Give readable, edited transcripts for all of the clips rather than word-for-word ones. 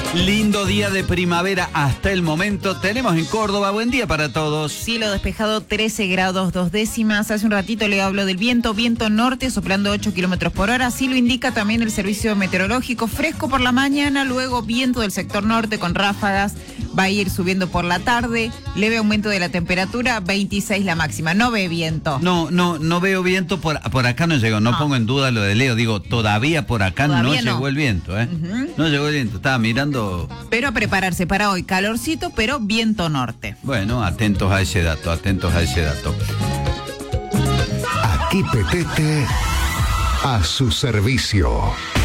Lindo día de primavera hasta el momento. Tenemos en Córdoba, buen día para todos. Cielo despejado, 13 grados 2 décimas. Hace un ratito le hablo del viento norte soplando 8 kilómetros por hora. Así lo indica también el servicio meteorológico. Fresco por la mañana, luego viento del sector norte con ráfagas. Va a ir subiendo por la tarde. Leve aumento de la temperatura, 26 la máxima. No ve viento. No veo viento. Por acá no llegó. No pongo en duda lo de Leo. Digo, todavía por acá no llegó el viento. No llegó el viento. Estaba mirando. Pero a prepararse para hoy. Calorcito, pero viento norte. Bueno, atentos a ese dato. Aquí Petete a su servicio.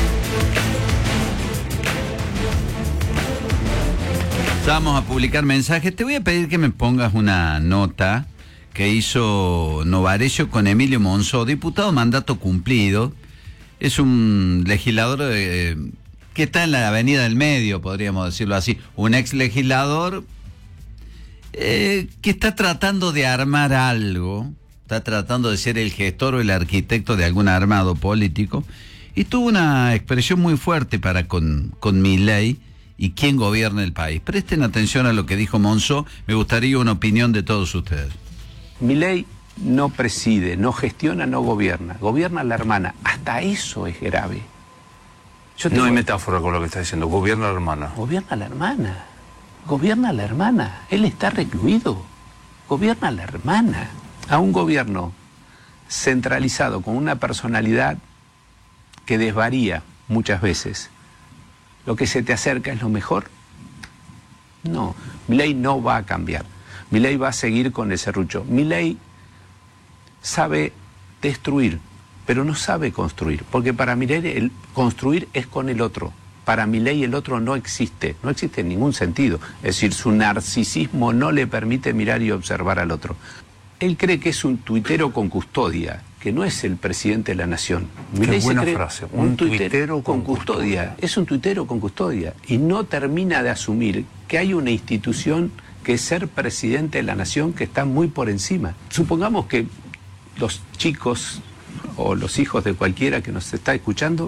Vamos a publicar mensajes. Te voy a pedir que me pongas una nota que hizo Novarecio con Emilio Monzó, diputado mandato cumplido. Es un legislador que está en la avenida del medio, podríamos decirlo así. Un ex legislador que está tratando de armar algo, está tratando de ser el gestor o el arquitecto de algún armado político, y tuvo una expresión muy fuerte para con Milei y quién gobierna el país. Presten atención a lo que dijo Monzó, me gustaría una opinión de todos ustedes. Milei no preside, no gestiona, no gobierna. Gobierna la hermana. Hasta eso es grave. No hay metáfora con lo que está diciendo. Gobierna la hermana. Gobierna la hermana. Gobierna la hermana. Él está recluido. Gobierna la hermana. A un gobierno centralizado con una personalidad que desvaría muchas veces. ¿Lo que se te acerca es lo mejor? No. Milei no va a cambiar. Milei va a seguir con el serrucho. Milei sabe destruir, pero no sabe construir, porque para Milei el construir es con el otro. Para Milei el otro no existe en ningún sentido. Es decir, su narcisismo no le permite mirar y observar al otro. Él cree que es un tuitero con custodia, que no es el presidente de la nación. Milei se cree frase. Un tuitero con custodia. Es un tuitero con custodia y no termina de asumir que hay una institución que es ser presidente de la nación que está muy por encima. Supongamos que los chicos o los hijos de cualquiera que nos está escuchando,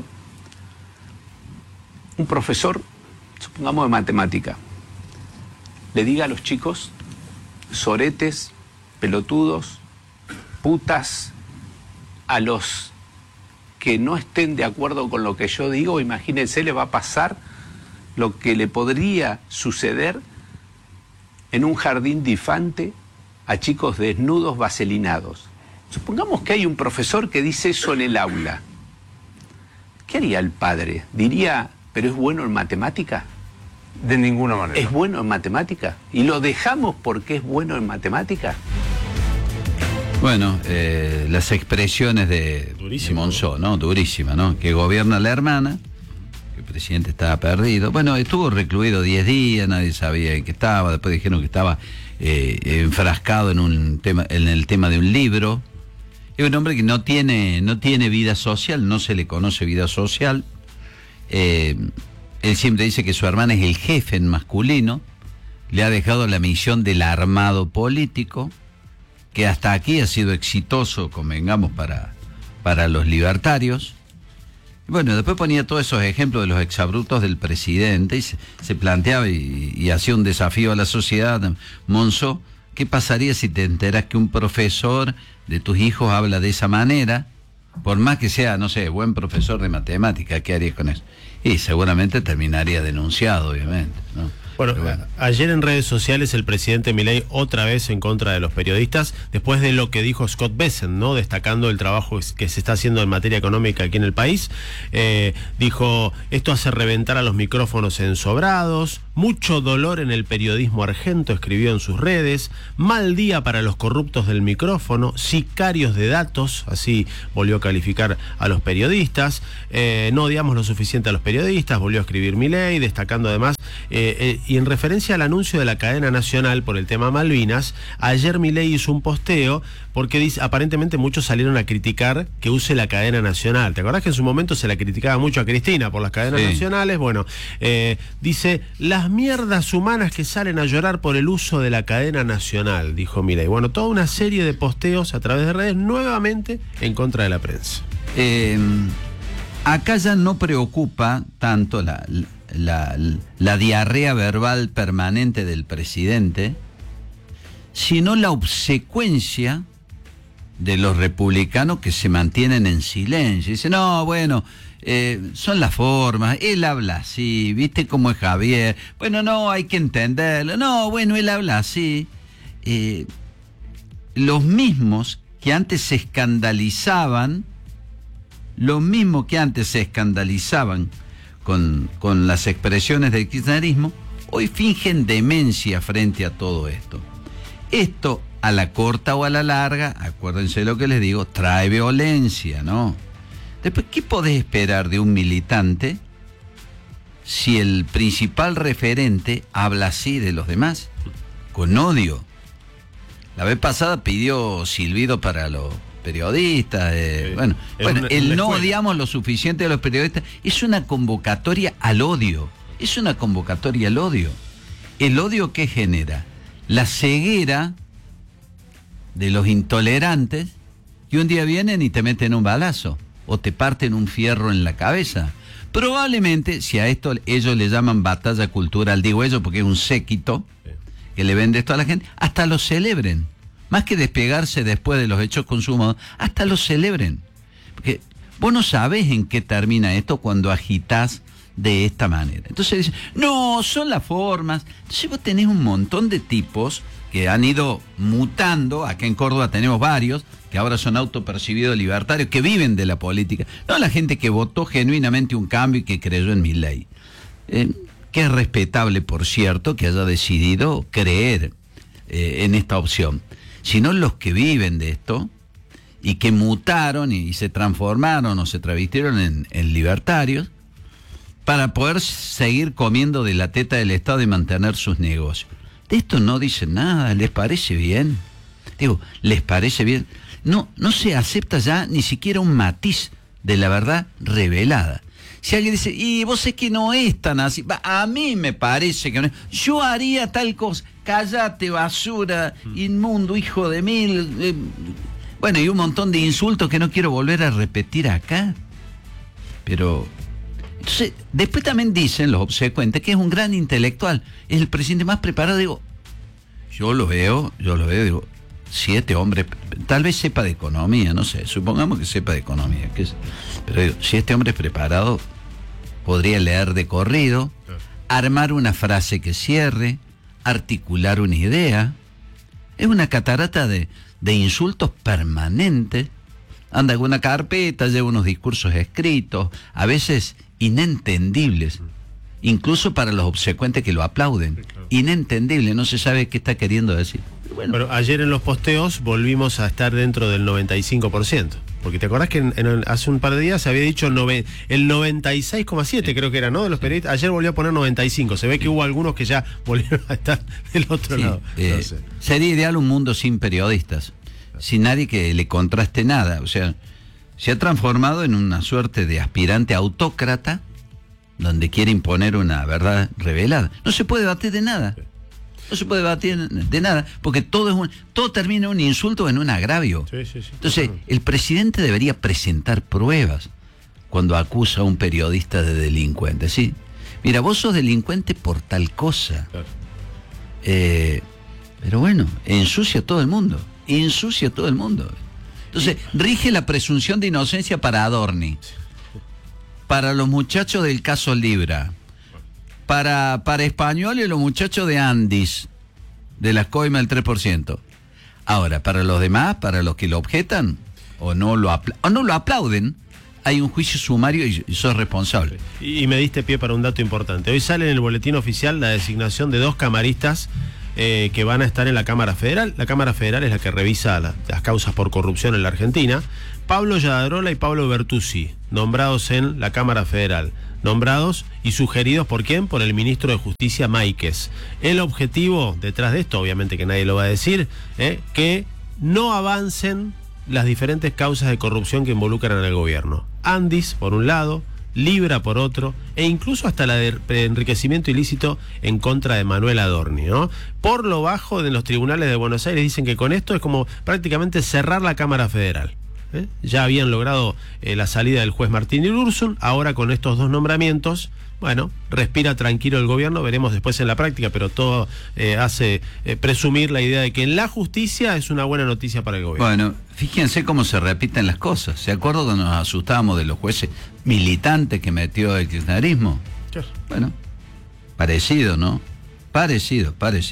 un profesor, supongamos de matemática, le diga a los chicos soretes, pelotudos, putas, a los que no estén de acuerdo con lo que yo digo, imagínense, le va a pasar lo que le podría suceder en un jardín de infante a chicos desnudos vaselinados. Supongamos que hay un profesor que dice eso en el aula. ¿Qué haría el padre? Diría, ¿pero es bueno en matemática? De ninguna manera. ¿Es bueno en matemática? ¿Y lo dejamos porque es bueno en matemática? Bueno, las expresiones de Monzó, ¿no? Durísima, ¿no? Que gobierna la hermana, que el presidente estaba perdido. Bueno, estuvo recluido 10 días, nadie sabía en qué estaba. Después dijeron que estaba enfrascado en el tema de un libro. Es un hombre que no tiene vida social, no se le conoce vida social. Él siempre dice que su hermana es el jefe en masculino. Le ha dejado la misión del armado político, que hasta aquí ha sido exitoso, convengamos, para los libertarios. Y bueno, después ponía todos esos ejemplos de los exabruptos del presidente y se planteaba y hacía un desafío a la sociedad. Monzó, ¿qué pasaría si te enteras que un profesor de tus hijos habla de esa manera? Por más que sea, no sé, buen profesor de matemática, ¿qué harías con eso? Y seguramente terminaría denunciado, obviamente, ¿no? Bueno, ayer en redes sociales el presidente Milei otra vez en contra de los periodistas, después de lo que dijo Scott Bessent, ¿no? Destacando el trabajo que se está haciendo en materia económica aquí en el país. Dijo, esto hace reventar a los micrófonos ensobrados, mucho dolor en el periodismo argento, escribió en sus redes, mal día para los corruptos del micrófono, sicarios de datos, así volvió a calificar a los periodistas, no odiamos lo suficiente a los periodistas, volvió a escribir Milei, destacando además y en referencia al anuncio de la cadena nacional por el tema Malvinas, ayer Milei hizo un posteo porque dice, aparentemente muchos salieron a criticar que use la cadena nacional. ¿Te acordás que en su momento se la criticaba mucho a Cristina por las cadenas nacionales? Bueno, dice, las mierdas humanas que salen a llorar por el uso de la cadena nacional, dijo Milei. Bueno, toda una serie de posteos a través de redes nuevamente en contra de la prensa. Acá ya no preocupa tanto la diarrea verbal permanente del presidente, sino la obsecuencia de los republicanos que se mantienen en silencio. Dicen, no, bueno, son las formas, él habla así, ¿viste cómo es Javier? Bueno, no, hay que entenderlo. No, bueno, él habla así. Los mismos que antes se escandalizaban, con las expresiones del kirchnerismo, hoy fingen demencia frente a todo esto. Esto, a la corta o a la larga, acuérdense lo que les digo, trae violencia, ¿no? Después, ¿qué podés esperar de un militante si el principal referente habla así de los demás? Con odio. La vez pasada pidió silbido para los periodistas. El no odiamos lo suficiente a los periodistas es una convocatoria al odio. ¿El odio qué genera? La ceguera de los intolerantes que un día vienen y te meten un balazo o te parten un fierro en la cabeza. Probablemente, si a esto ellos le llaman batalla cultural, digo ellos porque es un séquito que le vende esto a la gente, hasta lo celebren. Más que despegarse después de los hechos consumados, hasta lo celebren. Porque vos no sabés en qué termina esto cuando agitás de esta manera. Entonces dicen, no, son las formas. Entonces vos tenés un montón de tipos que han ido mutando. Acá en Córdoba tenemos varios que ahora son autopercibidos libertarios, que viven de la política. No la gente que votó genuinamente un cambio y que creyó en Milei. Que es respetable, por cierto, que haya decidido creer en esta opción. Sino los que viven de esto y que mutaron y se transformaron o se travistieron en libertarios para poder seguir comiendo de la teta del Estado y mantener sus negocios. De esto no dicen nada, ¿les parece bien? Digo, ¿les parece bien? No se acepta ya ni siquiera un matiz de la verdad revelada. Si alguien dice, y vos sé que no es tan así, a mí me parece que no es, yo haría tal cosa, cállate, basura, inmundo, hijo de mil, bueno, y un montón de insultos que no quiero volver a repetir acá. Pero, entonces, después también dicen los obsecuentes que es un gran intelectual, es el presidente más preparado. Digo, yo lo veo, digo, 7 hombres, tal vez sepa de economía, no sé, supongamos que sepa de economía, pero digo, si este hombre es preparado, podría leer de corrido, armar una frase que cierre, articular una idea. Es una catarata de insultos permanentes. Anda con una carpeta, lleva unos discursos escritos, a veces inentendibles, incluso para los obsecuentes que lo aplauden. Inentendible, no se sabe qué está queriendo decir. Bueno. Pero ayer en los posteos volvimos a estar dentro del 95%. Porque te acordás que hace un par de días se había dicho el 96,7 creo que era, ¿no? De los periodistas. Ayer volvió a poner 95. Se ve que hubo algunos que ya volvieron a estar del otro lado. No sé. Sería ideal un mundo sin periodistas, sin nadie que le contraste nada. O sea, se ha transformado en una suerte de aspirante autócrata donde quiere imponer una verdad revelada. No se puede debatir de nada. No se puede debatir de nada, porque todo termina en un insulto o en un agravio. Sí. Entonces, el presidente debería presentar pruebas cuando acusa a un periodista de delincuente. ¿Sí? Mira, vos sos delincuente por tal cosa. Claro. Pero bueno, ensucia a todo el mundo. Entonces, rige la presunción de inocencia para Adorni, para los muchachos del caso Libra, para Español y los muchachos de Andis, de la coima del 3%. Ahora, para los demás, para los que lo objetan o no lo aplauden, hay un juicio sumario y sos responsable. Y me diste pie para un dato importante. Hoy sale en el boletín oficial la designación de 2 camaristas que van a estar en la Cámara Federal. La Cámara Federal es la que revisa las causas por corrupción en la Argentina. Pablo Yadarola y Pablo Bertuzzi, nombrados en la Cámara Federal. Nombrados y sugeridos ¿por quién? Por el ministro de Justicia, Máiquez. El objetivo detrás de esto, obviamente que nadie lo va a decir, que no avancen las diferentes causas de corrupción que involucran al gobierno. Andis, por un lado, Libra por otro, e incluso hasta la de enriquecimiento ilícito en contra de Manuel Adorni, ¿no? Por lo bajo de los tribunales de Buenos Aires dicen que con esto es como prácticamente cerrar la Cámara Federal. Ya habían logrado la salida del juez Martín Irursun, ahora con estos 2 nombramientos bueno, respira tranquilo el gobierno, veremos después en la práctica, pero todo hace presumir la idea de que en la justicia es una buena noticia para el gobierno. Bueno, fíjense cómo se repiten las cosas. ¿Se acuerdan cuando nos asustábamos de los jueces militantes que metió el kirchnerismo? Sí. Bueno, parecido, ¿no? Parecido.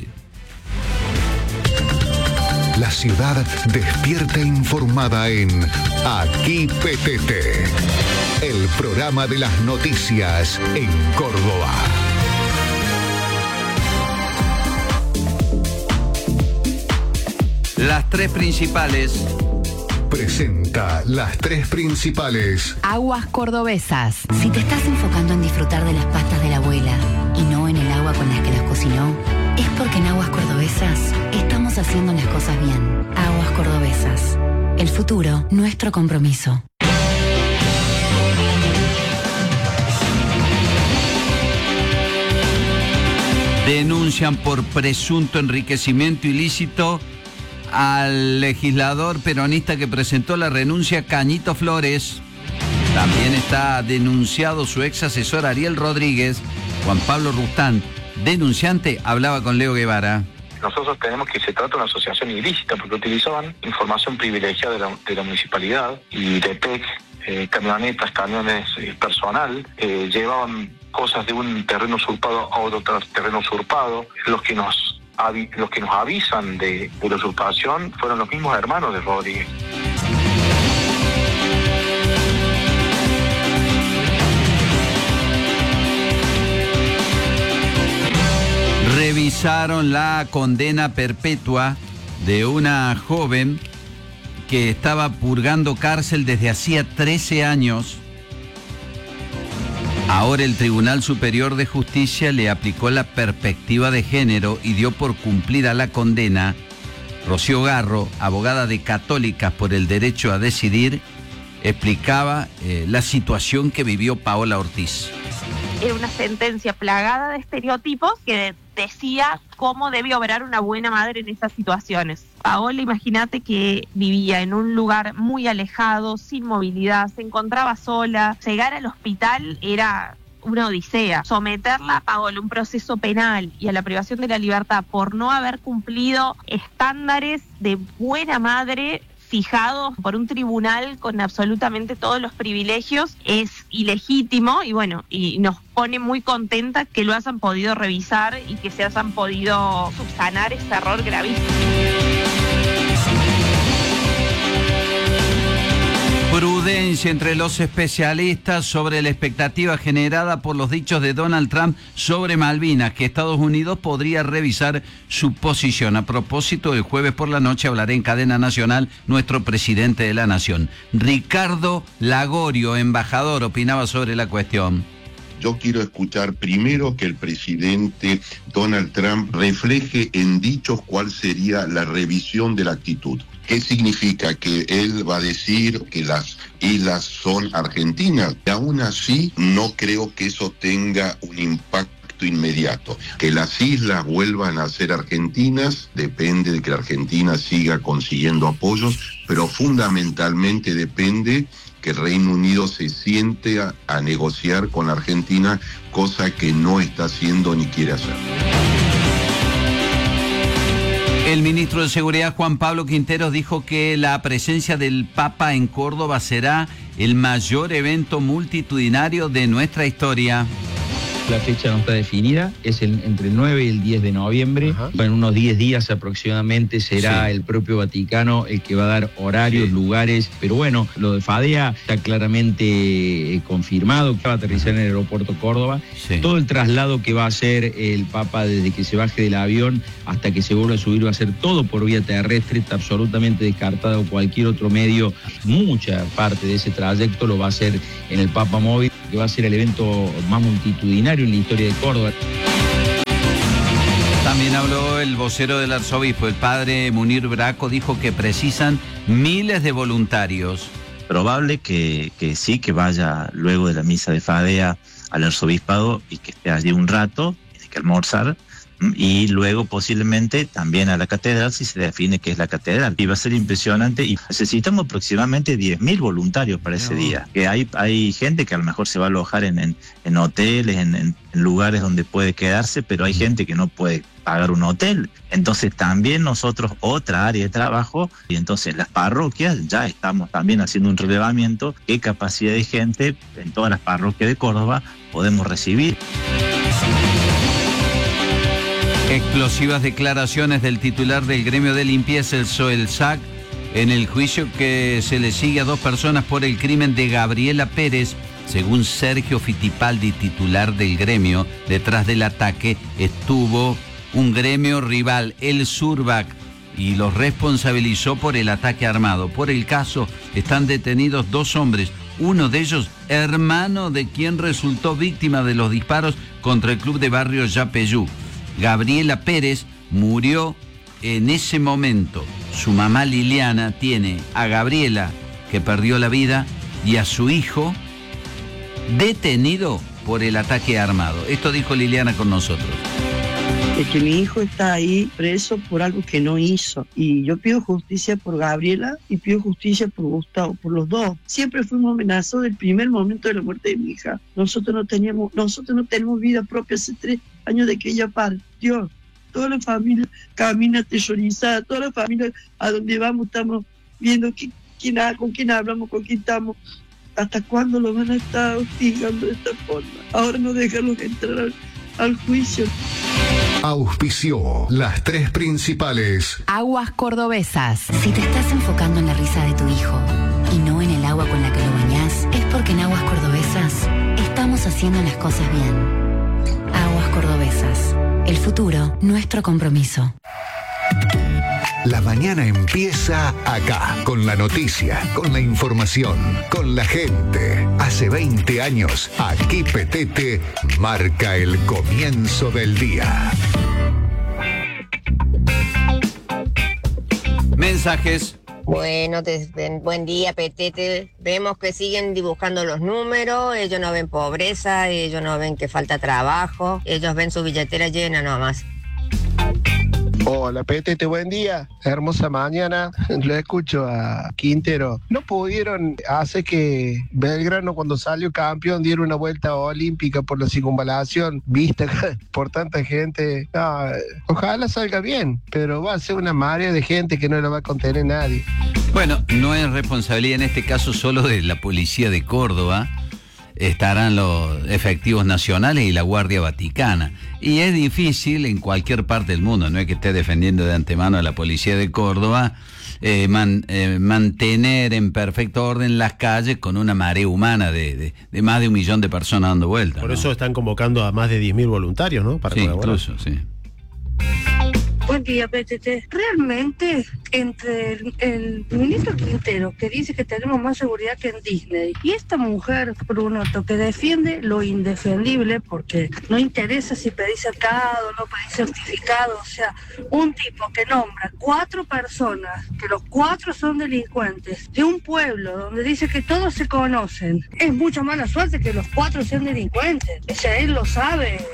La ciudad despierta informada en Aquí PTT, el programa de las noticias en Córdoba. Las tres principales. Presenta las tres principales. Aguas cordobesas. Si te estás enfocando en disfrutar de las pastas de la abuela y no en el agua con las que las cocinó, es porque en Aguas Cordobesas estamos haciendo las cosas bien. Aguas Cordobesas. El futuro, nuestro compromiso. Denuncian por presunto enriquecimiento ilícito al legislador peronista que presentó la renuncia, Cañito Flores. También está denunciado su ex asesor Ariel Rodríguez. Juan Pablo Rustán, denunciante, hablaba con Leo Guevara. Nosotros tenemos que se trata de una asociación ilícita porque utilizaban información privilegiada de la municipalidad y de PEC, camionetas, camiones personal, llevaban cosas de un terreno usurpado a otro terreno usurpado. Los que nos avisan de la usurpación fueron los mismos hermanos de Rodríguez. Revisaron la condena perpetua de una joven que estaba purgando cárcel desde hacía 13 años. Ahora el Tribunal Superior de Justicia le aplicó la perspectiva de género y dio por cumplida la condena. Rocío Garro, abogada de Católicas por el Derecho a Decidir, explicaba la situación que vivió Paola Ortiz. Era una sentencia plagada de estereotipos que decía cómo debe obrar una buena madre en esas situaciones. Paola, imagínate que vivía en un lugar muy alejado, sin movilidad, se encontraba sola. Llegar al hospital era una odisea. Someterla a Paola a un proceso penal y a la privación de la libertad por no haber cumplido estándares de buena madre fijados por un tribunal con absolutamente todos los privilegios es ilegítimo y bueno, y nos pone muy contenta que lo hayan podido revisar y que se hayan podido subsanar ese error gravísimo. Prudencia entre los especialistas sobre la expectativa generada por los dichos de Donald Trump sobre Malvinas, que Estados Unidos podría revisar su posición. A propósito, el jueves por la noche hablará en cadena nacional nuestro presidente de la Nación. Ricardo Lagorio, embajador, opinaba sobre la cuestión. Yo quiero escuchar primero que el presidente Donald Trump refleje en dichos cuál sería la revisión de la actitud. ¿Qué significa? Que él va a decir que las islas son argentinas. Y aún así, no creo que eso tenga un impacto inmediato. Que las islas vuelvan a ser argentinas depende de que la Argentina siga consiguiendo apoyos, pero fundamentalmente depende que el Reino Unido se siente a negociar con la Argentina, cosa que no está haciendo ni quiere hacer. El ministro de Seguridad, Juan Pablo Quinteros, dijo que la presencia del Papa en Córdoba será el mayor evento multitudinario de nuestra historia. La fecha no está definida, es entre el 9 y el 10 de noviembre. En unos 10 días aproximadamente será el propio Vaticano el que va a dar horarios, lugares. Pero bueno, lo de Fadea está claramente confirmado, que va a aterrizar en el aeropuerto Córdoba. Todo el traslado que va a hacer el Papa desde que se baje del avión hasta que se vuelva a subir va a ser todo por vía terrestre, está absolutamente descartado cualquier otro medio. Mucha parte de ese trayecto lo va a hacer en el Papa Móvil, que va a ser el evento más multitudinario en la historia de Córdoba. También habló el vocero del arzobispo, el padre Munir Braco, dijo que precisan miles de voluntarios. Probable que sí, que vaya luego de la misa de Fadea al arzobispado y que esté allí un rato, tiene que almorzar, y luego posiblemente también a la catedral si se define que es la catedral. Y va a ser impresionante y necesitamos aproximadamente 10.000 voluntarios para ese día. Que hay gente que a lo mejor se va a alojar en hoteles, en lugares donde puede quedarse, pero hay gente que no puede pagar un hotel. Entonces también nosotros, otra área de trabajo, y entonces las parroquias ya estamos también haciendo un relevamiento qué capacidad de gente en todas las parroquias de Córdoba podemos recibir. Explosivas declaraciones del titular del gremio de limpieza, el SOELSAC, en el juicio que se le sigue a 2 personas por el crimen de Gabriela Pérez. Según Sergio Fittipaldi, titular del gremio, detrás del ataque estuvo un gremio rival, el Surbac, y los responsabilizó por el ataque armado. Por el caso están detenidos 2 hombres, uno de ellos hermano de quien resultó víctima de los disparos contra el club de barrio Yapeyú. Gabriela Pérez murió en ese momento. Su mamá Liliana tiene a Gabriela, que perdió la vida, y a su hijo detenido por el ataque armado. Esto dijo Liliana con nosotros. Es que mi hijo está ahí preso por algo que no hizo. Y yo pido justicia por Gabriela y pido justicia por Gustavo, por los 2. Siempre fuimos amenazados del primer momento de la muerte de mi hija. Nosotros no tenemos vida propia hace 3 años de que ella partió. Toda la familia camina aterrorizada, toda la familia a donde vamos estamos viendo con quién hablamos, con quién estamos. ¿Hasta cuándo lo van a estar hostigando de esta forma? Ahora no dejarlos entrar al juicio. Auspició las 3 principales. Aguas Cordobesas. Si te estás enfocando en la risa de tu hijo y no en el agua con la que lo bañás, es porque en Aguas Cordobesas estamos haciendo las cosas bien. Aguas Cordobesas. El futuro, nuestro compromiso. La mañana empieza acá, con la noticia, con la información, con la gente. Hace 20 años, aquí Petete marca el comienzo del día. Mensajes. Bueno, buen día, Petete. Vemos que siguen dibujando los números, ellos no ven pobreza, ellos no ven que falta trabajo, ellos ven su billetera llena nomás. Hola, Petete, buen día. Hermosa mañana. Lo escucho a Quintero. No pudieron hacer que Belgrano, cuando salió campeón, diera una vuelta olímpica por la circunvalación vista por tanta gente. No, ojalá salga bien, pero va a ser una marea de gente que no la va a contener nadie. Bueno, no es responsabilidad en este caso solo de la policía de Córdoba. Estarán los efectivos nacionales y la Guardia Vaticana. Y es difícil en cualquier parte del mundo, no es que esté defendiendo de antemano a la policía de Córdoba, mantener en perfecto orden las calles con una marea humana de más de 1 millón de personas dando vueltas. Por eso están convocando a más de 10.000 voluntarios, ¿no? Para colaborar. Incluso, sí. Buen día, PTT. Realmente, entre el ministro Quintero, que dice que tenemos más seguridad que en Disney, y esta mujer, Brunoto, que defiende lo indefendible, porque no interesa si pedís cercado o no pedís certificado, o sea, un tipo que nombra 4 personas, que los 4 son delincuentes, de un pueblo donde dice que todos se conocen, es mucha mala suerte que los 4 sean delincuentes. O sea, él lo sabe.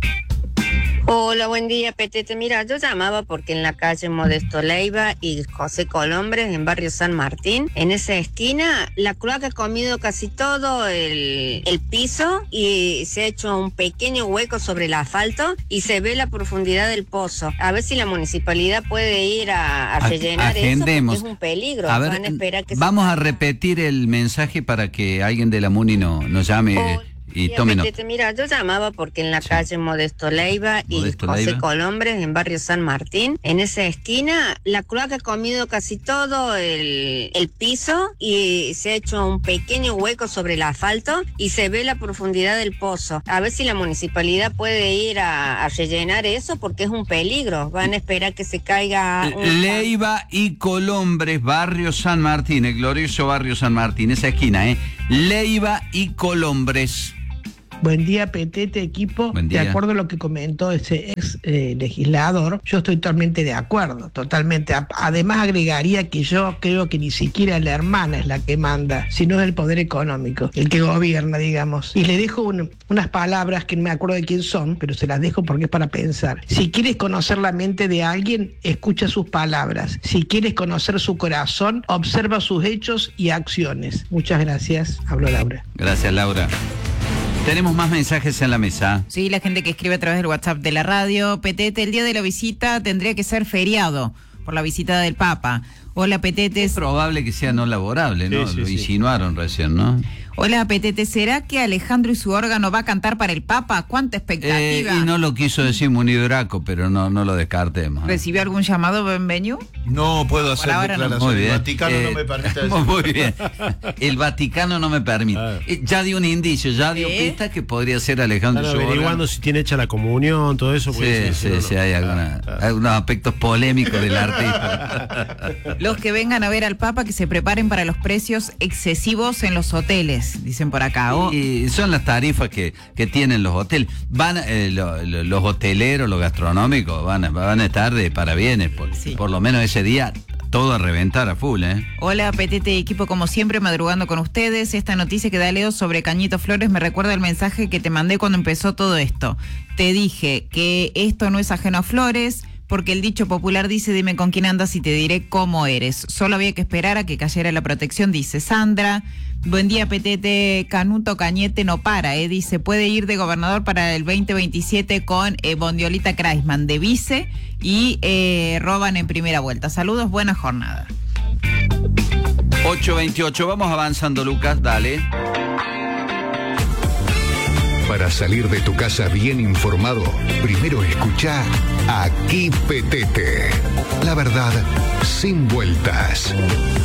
Hola, buen día, Petete. Mira, yo llamaba porque en la calle Modesto Leiva y José Colombres, en barrio San Martín, en esa esquina, la cloaca ha comido casi todo el piso y se ha hecho un pequeño hueco sobre el asfalto y se ve la profundidad del pozo. A ver si la municipalidad puede ir a rellenar eso, porque es un peligro. A ver, van a esperar que vamos a repetir el mensaje para que alguien de la MUNI nos llame. Y tome nota. Mira, yo llamaba porque en la calle Modesto Leiva y José Colombres, en barrio San Martín, en esa esquina, la cloaca ha comido casi todo el piso y se ha hecho un pequeño hueco sobre el asfalto y se ve la profundidad del pozo. A ver si la municipalidad puede ir a rellenar eso, porque es un peligro. Van a esperar que se caiga Leiva y Colombres, barrio San Martín, el glorioso barrio San Martín, esa esquina, Leiva y Colombres. Buen día, Petete, equipo. Buen día. De acuerdo a lo que comentó ese ex legislador, yo estoy totalmente de acuerdo, totalmente. Además agregaría que yo creo que ni siquiera la hermana es la que manda, sino el poder económico, el que gobierna, digamos. Y le dejo unas palabras que no me acuerdo de quién son, pero se las dejo porque es para pensar. Si quieres conocer la mente de alguien, escucha sus palabras. Si quieres conocer su corazón, observa sus hechos y acciones. Muchas gracias. Hablo Laura. Gracias, Laura. Tenemos más mensajes en la mesa. Sí, la gente que escribe a través del WhatsApp de la radio. Petete, el día de la visita tendría que ser feriado por la visita del Papa. Hola, Petete. Es probable que sea no laborable, ¿no? Sí, Lo sí. insinuaron recién, ¿no? Hola, Petete, ¿será que Alejandro y su órgano va a cantar para el Papa? ¿Cuánta expectativa? Y no lo quiso decir Munido Draco, pero no lo descartemos. ¿Recibió algún llamado, Benvenue? No puedo hacer declaraciones. Muy bien. El Vaticano no me permite decir. Muy bien. El Vaticano no me permite. Ya dio un indicio, ya dio pista que podría ser Alejandro. Están averiguando si tiene hecha la comunión, todo eso. Sí, hay algunos aspectos polémicos del artista. Los que vengan a ver al Papa que se preparen para los precios excesivos en los hoteles, dicen por acá. Y son las tarifas que tienen los hoteles. Van los hoteleros, los gastronómicos, van a estar de parabienes. Por lo menos ese día todo a reventar a full, ¿eh? Hola, Petete, equipo, como siempre, madrugando con ustedes. Esta noticia que da Leo sobre Cañito Flores me recuerda el mensaje que te mandé cuando empezó todo esto. Te dije que esto no es ajeno a Flores, porque el dicho popular dice: dime con quién andas y te diré cómo eres. Solo había que esperar a que cayera la protección, dice Sandra. Buen día, Petete. Canuto Cañete no para, dice, puede ir de gobernador para el 2027 con Bondiolita Kreisman de vice y roban en primera vuelta. Saludos, buena jornada. 8:28, vamos avanzando, Lucas, dale. Para salir de tu casa bien informado, primero escucha Aquí Petete. La verdad, sin vueltas.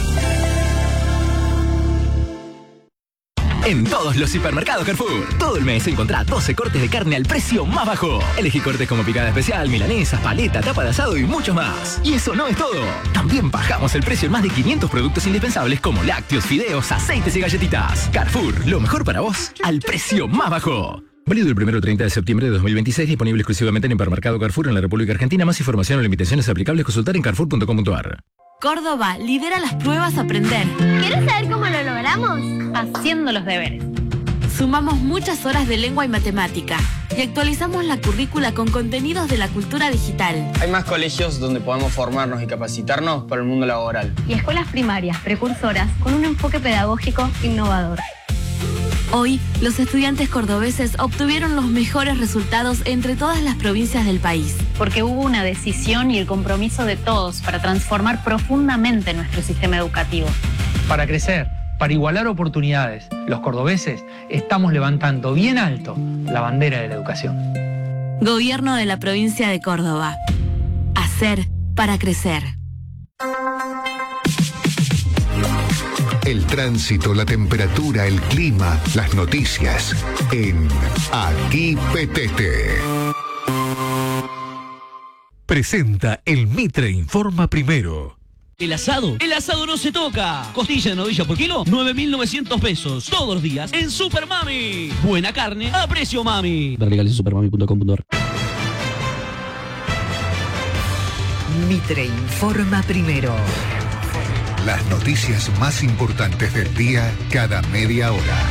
En todos los hipermercados Carrefour, todo el mes encontrá 12 cortes de carne al precio más bajo. Elegí cortes como picada especial, milanesas, paleta, tapa de asado y muchos más. Y eso no es todo. También bajamos el precio en más de 500 productos indispensables como lácteos, fideos, aceites y galletitas. Carrefour, lo mejor para vos, al precio más bajo. Válido el 1 al 30 de septiembre de 2026, disponible exclusivamente en Hipermercado Carrefour en la República Argentina. Más información o limitaciones aplicables consultar en carrefour.com.ar. Córdoba lidera las pruebas Aprender. ¿Quieres saber cómo lo logramos? Haciendo los deberes. Sumamos muchas horas de lengua y matemática y actualizamos la currícula con contenidos de la cultura digital. Hay más colegios donde podemos formarnos y capacitarnos para el mundo laboral. Y escuelas primarias, precursoras, con un enfoque pedagógico innovador. Hoy, los estudiantes cordobeses obtuvieron los mejores resultados entre todas las provincias del país. Porque hubo una decisión y el compromiso de todos para transformar profundamente nuestro sistema educativo. Para crecer, para igualar oportunidades, los cordobeses estamos levantando bien alto la bandera de la educación. Gobierno de la provincia de Córdoba. Hacer para crecer. El tránsito, la temperatura, el clima, las noticias en Aquí Petete. Presenta el Mitre Informa Primero. El asado no se toca. Costilla de novilla por kilo, 9.900 pesos. Todos los días en Super Mami. Buena carne a precio mami. Ver legales en supermami.com.ar. Mitre Informa Primero. Las noticias más importantes del día cada media hora.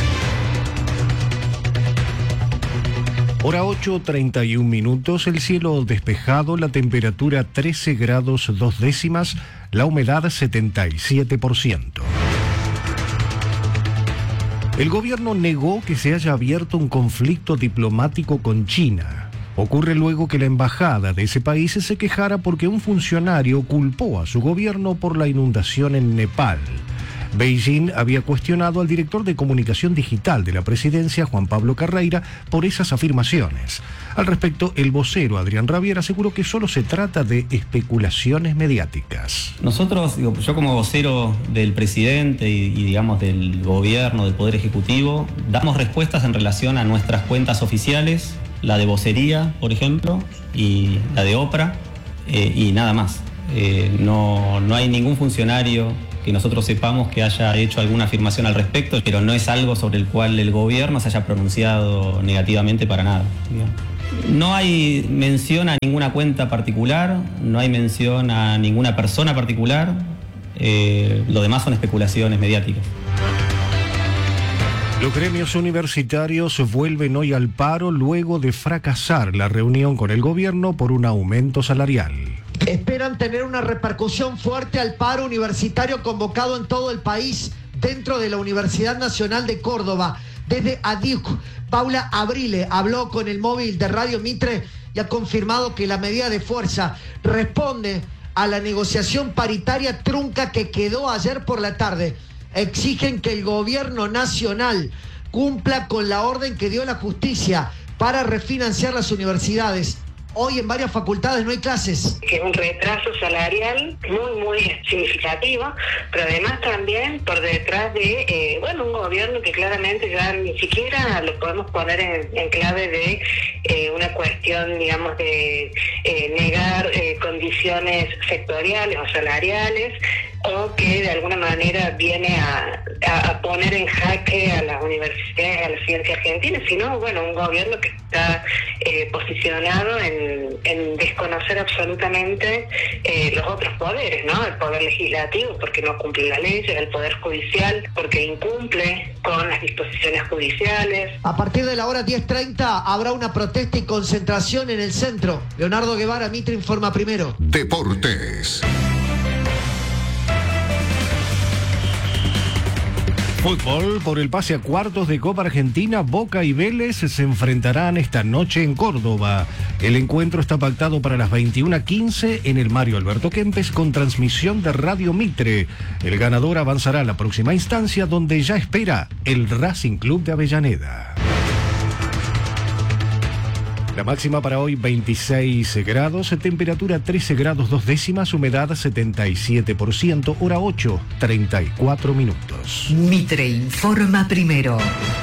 Hora 8:31 minutos, el cielo despejado, la temperatura 13 grados 2 décimas, la humedad 77%. El gobierno negó que se haya abierto un conflicto diplomático con China. Ocurre luego que la embajada de ese país se quejara porque un funcionario culpó a su gobierno por la inundación en Nepal. Beijing había cuestionado al director de comunicación digital de la presidencia, Juan Pablo Carreira, por esas afirmaciones. Al respecto, el vocero Adrián Rabier aseguró que solo se trata de especulaciones mediáticas. Nosotros, yo como vocero del presidente y digamos del gobierno, del Poder Ejecutivo, damos respuestas en relación a nuestras cuentas oficiales, la de vocería, por ejemplo, y la de OPRA, y nada más. No hay ningún funcionario que nosotros sepamos que haya hecho alguna afirmación al respecto, pero no es algo sobre el cual el gobierno se haya pronunciado negativamente para nada. No hay mención a ninguna cuenta particular, no hay mención a ninguna persona particular, lo demás son especulaciones mediáticas. Los gremios universitarios vuelven hoy al paro luego de fracasar la reunión con el gobierno por un aumento salarial. Esperan tener una repercusión fuerte al paro universitario convocado en todo el país dentro de la Universidad Nacional de Córdoba. Desde ADIC, Paula Abrile habló con el móvil de Radio Mitre y ha confirmado que la medida de fuerza responde a la negociación paritaria trunca que quedó ayer por la tarde. Exigen que el gobierno nacional cumpla con la orden que dio la justicia para refinanciar las universidades. Hoy en varias facultades no hay clases. Que es un retraso salarial muy significativo, pero además también por detrás de un gobierno que claramente ya ni siquiera lo podemos poner en clave de una cuestión, digamos, de negar condiciones sectoriales o salariales, o que de alguna manera viene a poner en jaque a las universidades, a la ciencia argentina, sino un gobierno que está posicionado en desconocer absolutamente los otros poderes, ¿no? El poder legislativo porque no cumple la ley, el poder judicial porque incumple con las disposiciones judiciales. A partir de la hora 10:30 habrá una protesta y concentración en el centro. Leonardo Guevara, Mitre informa primero. Deportes. Fútbol, por el pase a cuartos de Copa Argentina, Boca y Vélez se enfrentarán esta noche en Córdoba. El encuentro está pactado para las 21:15 en el Mario Alberto Kempes con transmisión de Radio Mitre. El ganador avanzará a la próxima instancia donde ya espera el Racing Club de Avellaneda. La máxima para hoy 26 grados, temperatura 13 grados 2 décimas, humedad 77%, hora 8, 34 minutos. Mitre informa primero.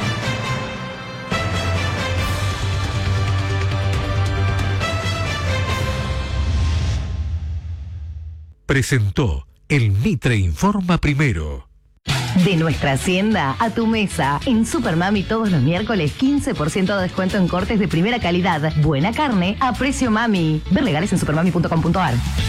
Presentó el Mitre informa primero. De nuestra hacienda a tu mesa. En Supermami todos los miércoles 15% de descuento en cortes de primera calidad. Buena carne a precio mami. Ver legales en supermami.com.ar.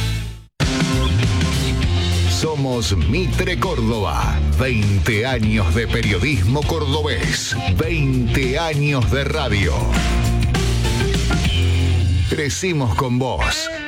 Somos Mitre Córdoba. 20 años de periodismo cordobés. 20 años de radio. Crecimos con vos.